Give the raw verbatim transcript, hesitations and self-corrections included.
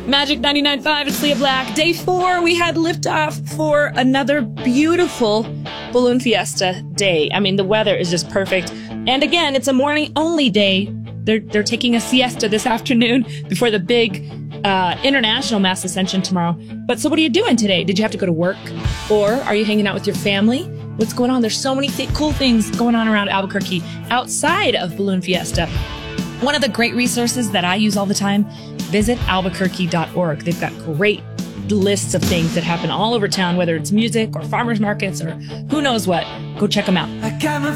Magic ninety-nine point five, it's Leah Black. Day four, we had liftoff for another beautiful Balloon Fiesta day. I mean, the weather is just perfect. And again, it's a morning-only day. They're, they're taking a siesta this afternoon before the big uh, international mass ascension tomorrow. But so what are you doing today? Did you have to go to work? Or are you hanging out with your family? What's going on? There's so many th- cool things going on around Albuquerque outside of Balloon Fiesta. One of the great resources that I use all the time, visit albuquerque dot org. They've got great lists of things that happen all over town, whether it's music or farmers markets or who knows what. Go check them out. I got my